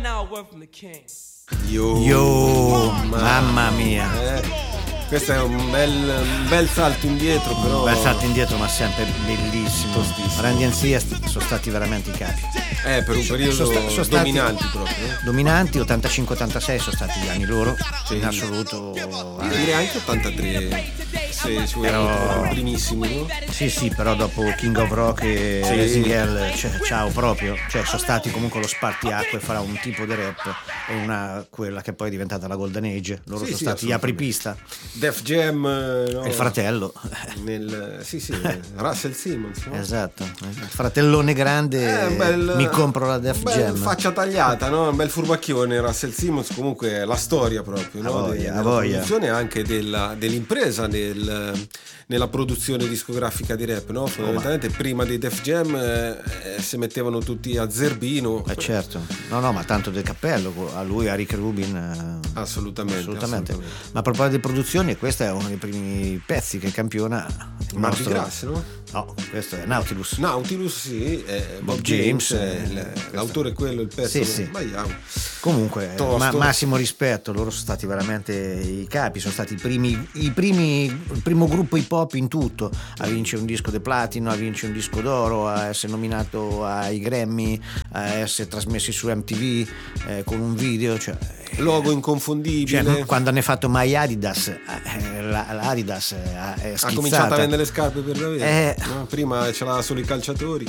Yo, mamma mia. Questo è un bel salto indietro, però. Un bel salto indietro, ma sempre bellissimo. Tostissimo. Run DMC sono stati veramente i capi. Per un periodo sono dominanti proprio. Dominanti, 85-86 sono stati gli anni loro, Sì. in assoluto. Direi anche 83. Se ci vuoi, primissimi, no? Sì, però dopo King of Rock e Sì. Raising Hell, ciao proprio. Cioè, sono stati comunque lo spartiacque fra un tipo di rap e quella che poi è diventata la Golden Age. Loro Sì, sono sì, stati gli assolutamente. apripista. Def Jam, no? E il fratello. Sì, Russell Simmons, no? Esatto, il fratellone grande. Un bel, mi compro la Def un bel Jam. faccia tagliata, no? Un bel furbacchione Russell Simmons, comunque la storia proprio, no? voglia, Della a voglia. produzione anche dell'impresa nella produzione discografica di rap, no? Fondamentalmente prima dei Def Jam si mettevano tutti a zerbino. Certo, no, ma tanto del cappello a lui, a Rick Rubin. Assolutamente. Ma a proposito di produzioni, questo è uno dei primi pezzi che campiona il Mardi nostro. Gras, no? No, questo è Nautilus. Nautilus, sì, Bob James, l'autore è quello, il pezzo. Sì. Sbagliamo. Comunque, Tosto. massimo rispetto, loro sono stati veramente i capi, sono stati il primo gruppo hip hop in tutto, a vincere un disco di platino, a vincere un disco d'oro, a essere nominato ai Grammy, a essere trasmessi su MTV con un video, cioè, Logo inconfondibile. cioè, quando hanno fatto My Adidas, l'Adidas è schizzata. Ha cominciato a vendere le scarpe per davvero. Eh. No? Prima c'era solo i calciatori.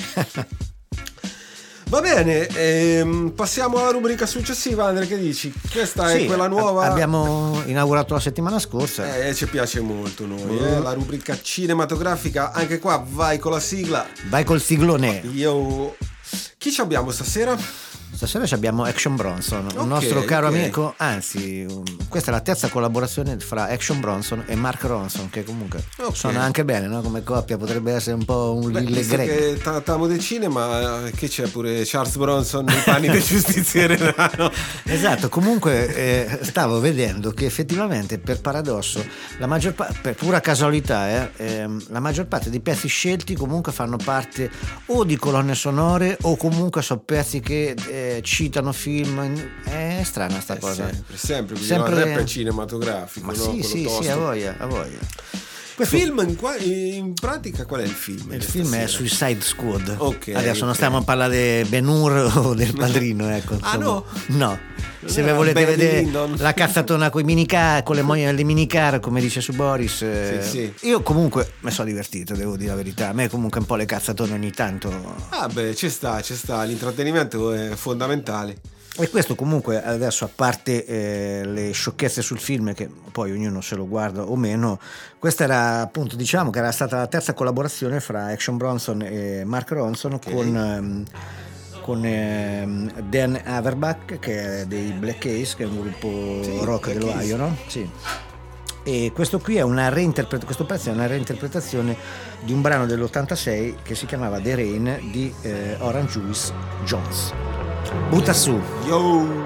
Va bene, passiamo alla rubrica successiva. Andrea, che dici? Questa è quella nuova. Abbiamo inaugurato la settimana scorsa. Ci piace molto noi, la rubrica cinematografica. Anche qua vai con la sigla. Vai col siglone. Chi ci abbiamo stasera? Stasera abbiamo Action Bronson, un nostro caro amico, anzi questa è la terza collaborazione fra Action Bronson e Mark Ronson, che comunque suona anche bene, no? Come coppia potrebbe essere un po' un Lille Greg. Che trattiamo del cinema, che c'è pure Charles Bronson nei panni del giustiziere nano. Esatto, comunque stavo vedendo che effettivamente, per paradosso, la maggior per pura casualità, la maggior parte dei pezzi scelti comunque fanno parte o di colonne sonore o comunque sono pezzi che citano film. È strana sta cosa. Sempre il rap è cinematografico. Ma no? sì, a voglia. Film in pratica qual è il film? Il film è Suicide Squad. Adesso non ok. stiamo a parlare di Ben Hur o del Padrino, ecco. No? No. Se ve volete Barry vedere Lyndon. la cazzatona con le minicar, come dice su Boris, Sì. io comunque mi sono divertito, devo dire la verità. A me comunque un po' le cazzatone ogni tanto. Ci sta, l'intrattenimento è fondamentale. E questo comunque adesso, a parte le sciocchezze sul film, che poi ognuno se lo guarda o meno, questa era appunto, diciamo che era stata la terza collaborazione fra Action Bronson e Mark Ronson con Dan Averbach, che è dei Black Keys, che è un gruppo rock dell'Ohio, no? Sì. E questo qui è questo pezzo è una reinterpretazione di un brano dell'86 che si chiamava The Rain di Orange Juice Jones. Butta su. Yo!